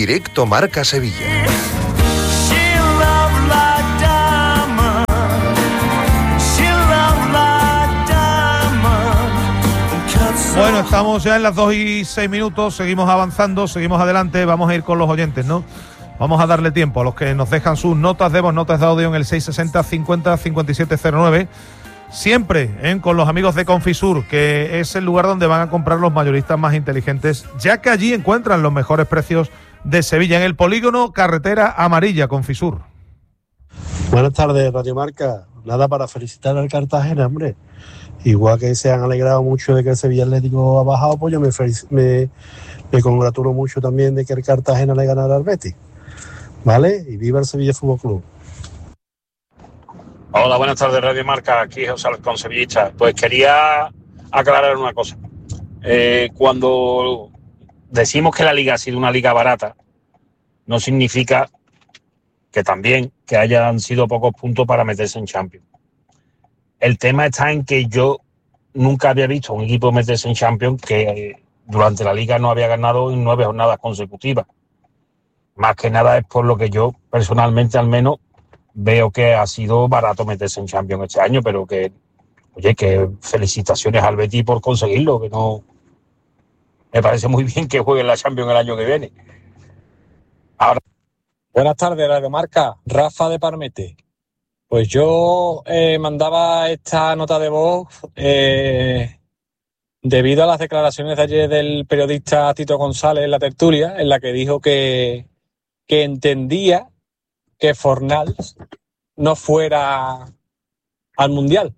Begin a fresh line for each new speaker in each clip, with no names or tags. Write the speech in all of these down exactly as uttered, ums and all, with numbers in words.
Directo Marca Sevilla.
Bueno, estamos ya en las dos y seis minutos, seguimos avanzando, seguimos adelante, vamos a ir con los oyentes, ¿no? Vamos a darle tiempo a los que nos dejan sus notas de voz, notas de audio en el seis sesenta cincuenta cincuenta y siete cero nueve. Siempre ¿eh? con los amigos de Confisur, que es el lugar donde van a comprar los mayoristas más inteligentes, ya que allí encuentran los mejores precios de Sevilla, en el polígono Carretera Amarilla. Confisur.
Buenas tardes, Radio Marca. Nada, para felicitar al Cartagena, hombre. Igual que se han alegrado mucho de que el Sevilla Atlético ha bajado, pues yo me, me, me congratulo mucho también de que el Cartagena le ganara al Betis. ¿Vale? Y viva el Sevilla Fútbol Club.
Hola, buenas tardes, Radio Marca. Aquí José Alcón, sevillista. Pues quería aclarar una cosa. Eh, cuando decimos que la liga ha sido una liga barata, no significa que también que hayan sido pocos puntos para meterse en Champions. El tema está en que yo nunca había visto a un equipo meterse en Champions que eh, durante la liga no había ganado en nueve jornadas consecutivas. Más que nada es por lo que yo personalmente al menos veo que ha sido barato meterse en Champions este año, pero que, oye, que felicitaciones al Betis por conseguirlo, que no... Me parece muy bien que juegue la Champions el año que viene. Ahora...
Buenas tardes, Radio Marca. Rafa de Parmete. Pues yo eh, mandaba esta nota de voz eh, debido a las declaraciones de ayer del periodista Tito González en la tertulia, en la que dijo que, que entendía que Fornals no fuera al Mundial.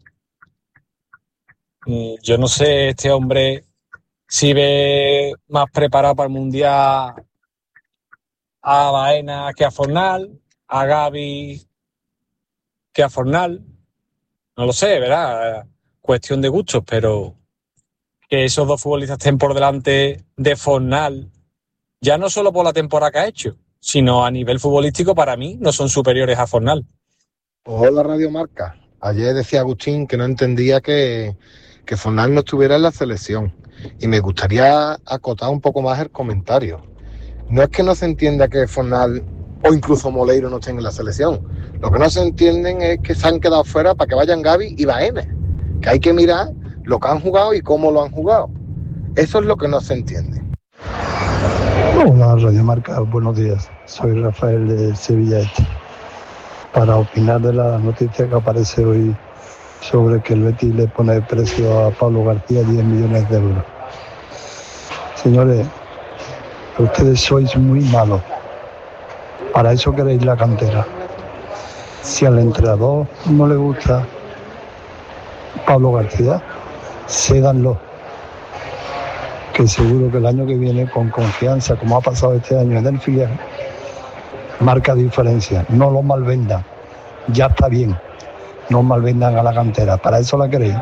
Yo no sé, este hombre, si ve más preparado para el Mundial a Baena que a Fornal, a Gavi que a Fornal, no lo sé, ¿verdad? Cuestión de gustos, pero que esos dos futbolistas estén por delante de Fornal, ya no solo por la temporada que ha hecho, sino a nivel futbolístico, para mí no son superiores a Fornal.
Hola, Radio Marca. Ayer decía Agustín que no entendía que, que Fornal no estuviera en la selección, y me gustaría acotar un poco más el comentario. No es que no se entienda que Fornal o incluso Moleiro no estén en la selección. Lo que no se entienden es que se han quedado fuera para que vayan Gavi y Baena. Que hay que mirar lo que han jugado y cómo lo han jugado. Eso es lo que no se entiende.
Hola, Radio Marca, buenos días. Soy Rafael de Sevilla Este. Para opinar de la noticia que aparece hoy sobre que el Betis le pone el precio a Pablo García diez millones de euros. Señores, ustedes sois muy malos. Para eso queréis la cantera. Si al entrenador no le gusta Pablo García, cédanlo. Que seguro que el año que viene, con confianza, como ha pasado este año en el filial, marca diferencia. No lo malvendan. Ya está bien. No malvendan a la cantera. Para eso la queréis.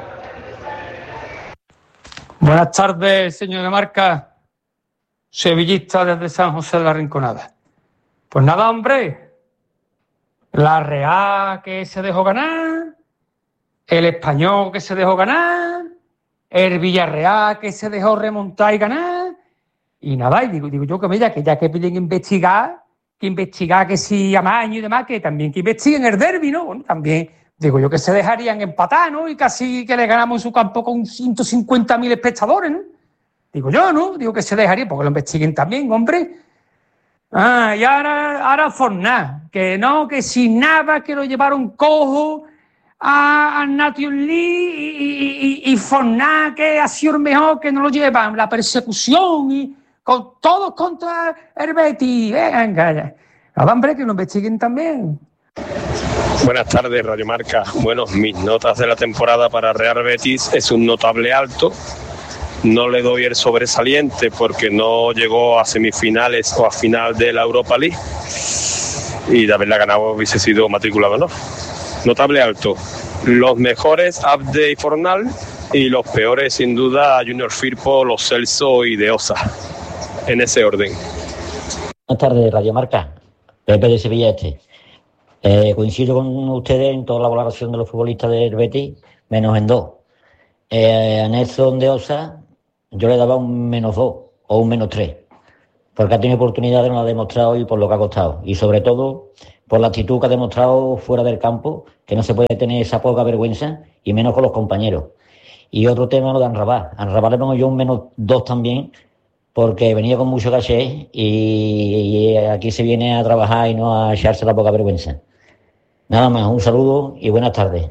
Buenas tardes, señor de Marca. Sevillista desde San José de la Rinconada. Pues nada, hombre, la Real que se dejó ganar, el Español que se dejó ganar, el Villarreal que se dejó remontar y ganar, y nada, y digo, digo yo que mira, que ya que piden investigar, que investigar que si amaño y demás, que también que investiguen el derbi, ¿no? Bueno, también digo yo que se dejarían empatar, ¿no? Y casi que le ganamos en su campo con ciento cincuenta mil espectadores, ¿no? Digo yo, ¿no? Digo que se dejaría, porque lo investiguen también, hombre. Ah, y ahora, ahora Fornal, que no, que sin nada, que lo llevaron cojo a, a Nation League y, y, y Fornal, que ha sido el mejor, que no lo llevan, la persecución y con todos contra el Betis. Venga, ya. Nada, hombre, que lo investiguen también.
Buenas tardes, Radio Marca. Bueno, mis notas de la temporada para Real Betis es un notable alto. No le doy el sobresaliente porque no llegó a semifinales o a final de la Europa League y de haberla ganado hubiese sido matrícula ¿no? Notable alto. Los mejores Abde y Fornal y los peores sin duda Junior Firpo, Los Celso y De Osa. En ese orden.
Buenas tardes, Radio Marca. Pepe de Sevilla Este. Eh, coincido con ustedes en toda la valoración de los futbolistas del Betis, menos en dos. Eh, a Nelson De Osa yo le daba un menos dos o un menos tres. porque ha tenido oportunidades, no la ha demostrado y por lo que ha costado. Y sobre todo por la actitud que ha demostrado fuera del campo, que no se puede tener esa poca vergüenza, y menos con los compañeros. Y otro tema, lo de Anrabá. A Anrabá le pongo yo un menos dos también, porque venía con mucho caché y, y aquí se viene a trabajar y no a echarse la poca vergüenza. Nada más, un saludo y buenas tardes.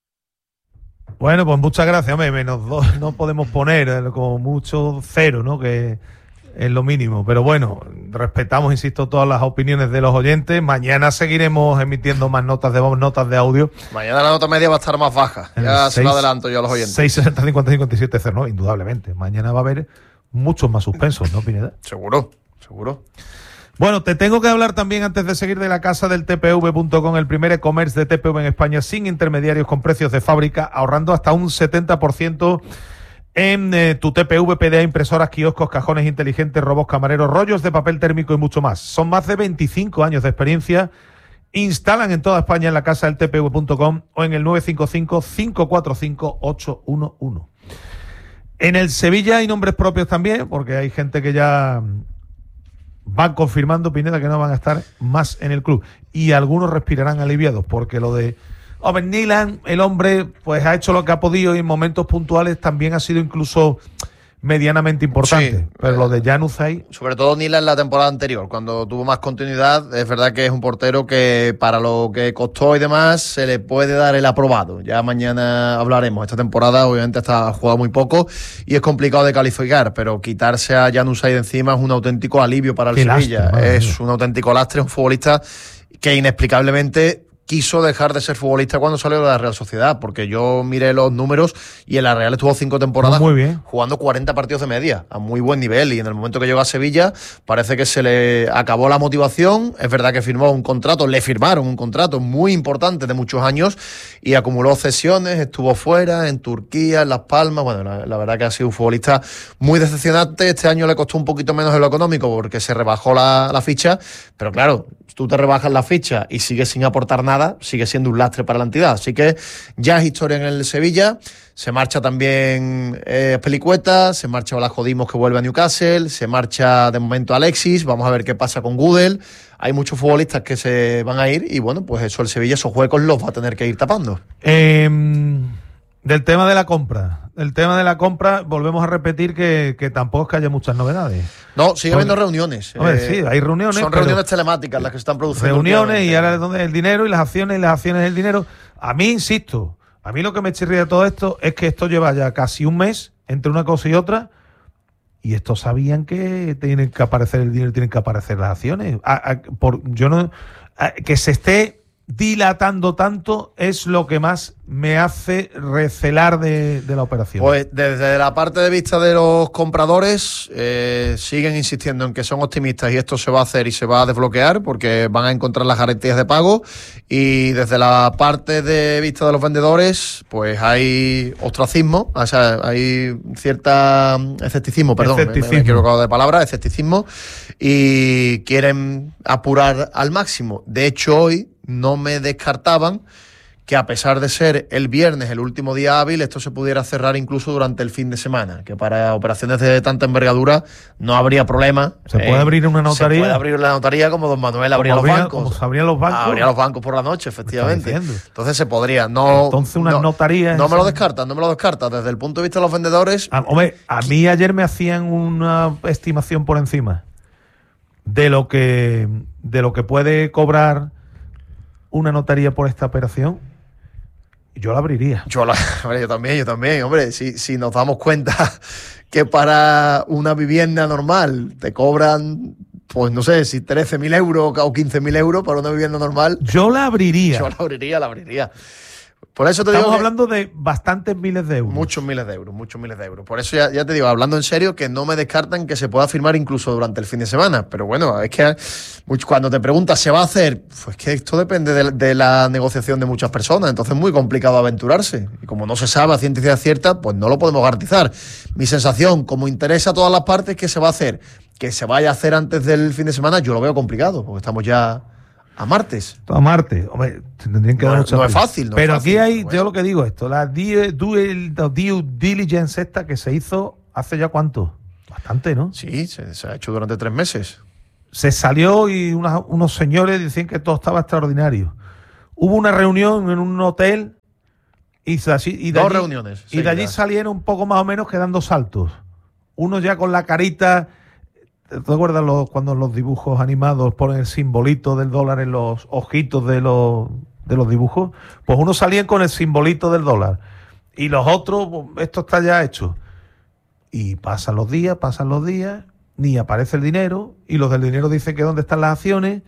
Bueno, pues muchas gracias, hombre, menos dos no podemos poner, como mucho cero, ¿no? Que es lo mínimo, pero bueno, respetamos, insisto, todas las opiniones de los oyentes. Mañana seguiremos emitiendo más notas de voz, notas de audio.
Mañana la nota media va a estar más baja, ya se lo adelanto yo a los oyentes.
seis sesenta cincuenta cincuenta y siete cero, no, indudablemente. Mañana va a haber muchos más suspensos, ¿no, Pineda?
Seguro, seguro.
Bueno, te tengo que hablar también, antes de seguir, de la casa del T P V punto com, el primer e-commerce de T P V en España sin intermediarios, con precios de fábrica, ahorrando hasta un setenta por ciento en eh, tu T P V, P D A, impresoras, kioscos, cajones inteligentes, robots camareros, rollos de papel térmico y mucho más. Son más de veinticinco años de experiencia. Instalan en toda España en la casa del T P V punto com o en el nueve cinco cinco, cinco cuatro cinco, ocho uno uno. En el Sevilla hay nombres propios también, porque hay gente que ya van confirmando, Pineda, que no van a estar más en el club. Y algunos respirarán aliviados, porque lo de Owen Nilan, el hombre, pues ha hecho lo que ha podido y en momentos puntuales también ha sido incluso medianamente importante. Sí, pero eh, lo de Januzaj,
sobre todo Nilan en la temporada anterior, cuando tuvo más continuidad, es verdad que es un portero que para lo que costó y demás se le puede dar el aprobado. Ya mañana hablaremos. Esta temporada obviamente está jugado muy poco y es complicado de calificar, pero quitarse a Januzaj de encima es un auténtico alivio para el Sevilla. Lastre, es un auténtico lastre, un futbolista que inexplicablemente quiso dejar de ser futbolista cuando salió de la Real Sociedad, porque yo miré los números y en la Real estuvo cinco temporadas
muy bien,
jugando cuarenta partidos de media, a muy buen nivel, y en el momento que llegó a Sevilla parece que se le acabó la motivación. Es verdad que firmó un contrato, le firmaron un contrato muy importante de muchos años y acumuló cesiones, estuvo fuera, en Turquía, en Las Palmas. Bueno, la, la verdad que ha sido un futbolista muy decepcionante. Este año le costó un poquito menos en lo económico porque se rebajó la, la ficha, pero claro, tú te rebajas la ficha y sigues sin aportar nada, sigue siendo un lastre para la entidad. Así que ya es historia en el Sevilla. Se marcha también eh, Pelicueta, se marcha Olajo Dimos, que vuelve a Newcastle, se marcha de momento Alexis, vamos a ver qué pasa con Gudel. Hay muchos futbolistas que se van a ir y bueno, pues eso el Sevilla, esos huecos los va a tener que ir tapando.
Eh, del tema de la compra, el tema de la compra, volvemos a repetir que, que tampoco es que haya muchas novedades.
No, sigue habiendo reuniones.
Hombre, eh, sí, hay reuniones.
Son reuniones telemáticas las que están produciendo.
Reuniones y ahora es donde el dinero y las acciones y las acciones del dinero. A mí, insisto, a mí lo que me chirría de todo esto es que esto lleva ya casi un mes entre una cosa y otra, y estos sabían que tienen que aparecer el dinero, tienen que aparecer las acciones. A, a, por, yo no a, que se esté dilatando tanto es lo que más me hace recelar de, de la operación.
Pues desde la parte de vista de los compradores eh, siguen insistiendo en que son optimistas y esto se va a hacer y se va a desbloquear porque van a encontrar las garantías de pago, y desde la parte de vista de los vendedores pues hay ostracismo, o sea, hay cierta escepticismo, perdón, escepticismo. Me, me he equivocado de palabra, escepticismo, y quieren apurar al máximo. De hecho, hoy no me descartaban que a pesar de ser el viernes el último día hábil, esto se pudiera cerrar incluso durante el fin de semana, que para operaciones de tanta envergadura no habría problema.
¿Se puede eh, abrir una notaría?
Se puede abrir la notaría como don Manuel abría los
habría,
bancos.
Como se abrían los bancos.
Abría los bancos por la noche, efectivamente. Entonces se podría. No,
Entonces una
no,
notaría...
No me lo descartas, no me lo descartas. Desde el punto de vista de los vendedores...
A, hombre, a mí ayer me hacían una estimación por encima de lo que, de lo que puede cobrar una notaría por esta operación. Yo la abriría.
Yo, la, hombre, yo también, yo también. Hombre, si, si nos damos cuenta que para una vivienda normal te cobran, pues no sé, si trece mil euros o quince mil euros para una vivienda normal.
Yo la abriría.
Yo la abriría, la abriría. Por eso te
Estamos
digo
hablando de bastantes miles de euros.
Muchos miles de euros, muchos miles de euros. Por eso ya, ya te digo, hablando en serio, que no me descartan que se pueda firmar incluso durante el fin de semana. Pero bueno, es que mucho, cuando te preguntas, ¿se va a hacer? Pues que esto depende de, de la negociación de muchas personas. Entonces es muy complicado aventurarse. Y como no se sabe a ciencia cierta, pues no lo podemos garantizar. Mi sensación, como interesa a todas las partes, que se va a hacer. Que se vaya a hacer antes del fin de semana, yo lo veo complicado, porque estamos ya... A martes.
A martes. Hombre, tendrían que
no,
dar
no es fácil. No
Pero
es fácil,
aquí hay,
bueno.
yo lo que digo esto, la due, due, due diligence esta que se hizo hace ya cuánto. Bastante, ¿no?
Sí, se, se ha hecho durante tres meses.
Se salió y una, unos señores decían que todo estaba extraordinario. Hubo una reunión en un hotel y, y de
Dos
allí,
reuniones.
Y de allí salieron un poco más o menos quedando saltos. Uno ya con la carita... ¿Te acuerdas los, cuando en los dibujos animados ponen el simbolito del dólar en los ojitos de los, de los dibujos? Pues unos salían con el simbolito del dólar y los otros, pues, esto está ya hecho. Y pasan los días, pasan los días, ni aparece el dinero y los del dinero dicen que dónde están las acciones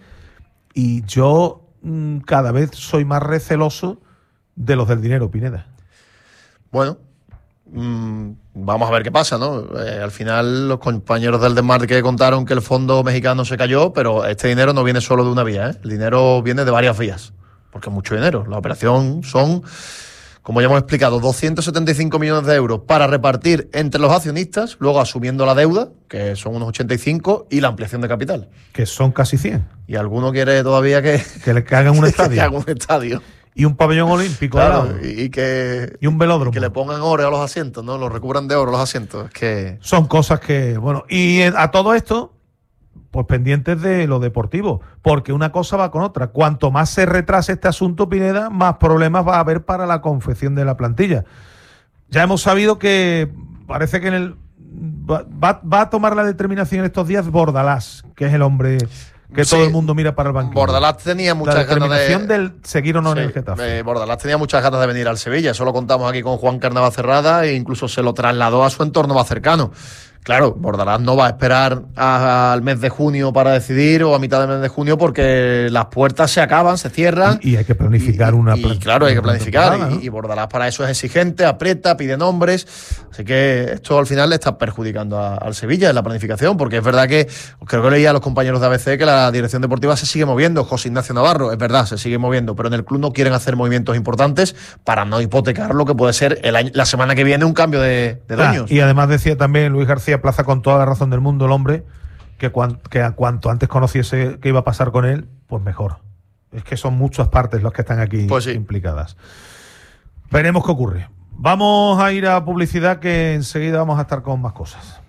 y yo mmm, cada vez soy más receloso de los del dinero, Pineda.
Bueno, mmm, vamos a ver qué pasa, ¿no? Eh, al final los compañeros del Desmarque contaron que el fondo mexicano se cayó, pero este dinero no viene solo de una vía, ¿eh? El dinero viene de varias vías, porque es mucho dinero. La operación son, como ya hemos explicado, doscientos setenta y cinco millones de euros para repartir entre los accionistas, luego asumiendo la deuda, que son unos ochenta y cinco, y la ampliación de capital.
Que son casi cien.
Y alguno quiere todavía que...
Que le hagan un estadio.
que hagan un estadio.
Y un pabellón olímpico.
Claro, y, y que...
Y un velódromo.
Y que le pongan oro a los asientos, ¿no? Los recubran de oro los asientos. Es que...
Son cosas que... Bueno, y a todo esto, pues pendientes de lo deportivo. Porque una cosa va con otra. Cuanto más se retrase este asunto, Pineda, más problemas va a haber para la confección de la plantilla. Ya hemos sabido que parece que en el... Va, va, va a tomar la determinación en estos días Bordalás, que es el hombre... Que sí, todo el mundo mira para el banquillo.
Bordalás tenía muchas
la
ganas de...
del seguir o no sí, en el Getafe.
Eh, Bordalás tenía muchas ganas de venir al Sevilla. Eso lo contamos aquí con Juan Carnavacerrada e incluso se lo trasladó a su entorno más cercano. Claro, Bordalás no va a esperar a, al mes de junio para decidir o a mitad del mes de junio porque las puertas se acaban, se cierran.
Y, y hay que planificar y, una
Y, y claro, hay que planificar. ¿no? y, y Bordalás para eso es exigente, aprieta, pide nombres. Así que esto al final le está perjudicando a, al Sevilla en la planificación, porque es verdad que creo que leía a los compañeros de A B C que la dirección deportiva se sigue moviendo. José Ignacio Navarro, es verdad, se sigue moviendo, pero en el club no quieren hacer movimientos importantes para no hipotecar lo que puede ser el año, la semana que viene un cambio de, de dueños.
Ah, y además decía también Luis García Plaza, con toda la razón del mundo, el hombre, que, cuan, que a cuanto antes conociese qué iba a pasar con él, pues mejor. Es que son muchas partes las que están aquí pues sí. implicadas. Veremos qué ocurre. Vamos a ir a publicidad, que enseguida vamos a estar con más cosas.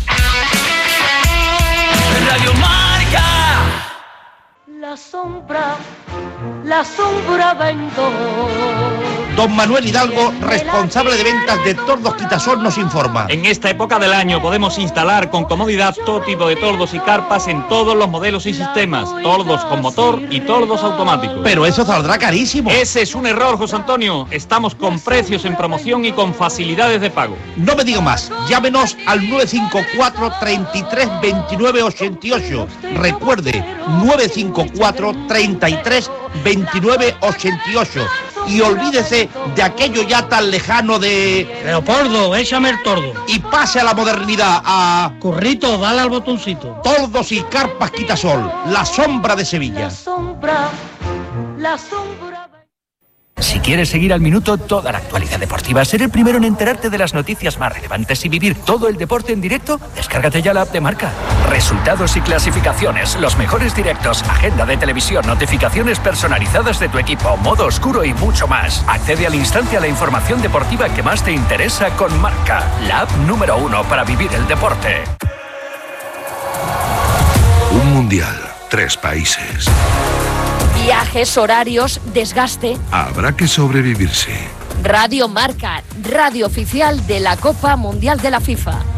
Radio Marca. La sombra, la sombra vendo.
Don Manuel Hidalgo, responsable de ventas de Tordos Quitasol, nos informa.
En esta época del año podemos instalar con comodidad todo tipo de tordos y carpas en todos los modelos y sistemas. Tordos con motor y tordos automáticos.
Pero eso saldrá carísimo.
Ese es un error, José Antonio. Estamos con precios en promoción y con facilidades de pago.
No me diga más. Llámenos al nueve cinco cuatro, treinta y tres, veintinueve ochenta y ocho. Recuerde, nueve cinco cuatro, treinta y tres, veintinueve ochenta y ocho. Y olvídese de aquello ya tan lejano de...
Leopoldo, échame el tordo.
Y pase a la modernidad, a...
Currito, dale al botoncito.
Tordos y carpas Quitasol, la sombra de Sevilla.
La sombra, la sombra...
Si quieres seguir al minuto toda la actualidad deportiva, ser el primero en enterarte de las noticias más relevantes y vivir todo el deporte en directo, descárgate ya la app de Marca. Resultados y clasificaciones, los mejores directos, agenda de televisión, notificaciones personalizadas de tu equipo, modo oscuro y mucho más. Accede al instante a la información deportiva que más te interesa con Marca, la app número uno para vivir el deporte.
Un mundial, tres países.
Viajes, horarios, desgaste.
Habrá que sobrevivirse.
Radio Marca, radio oficial de la Copa Mundial de la FIFA.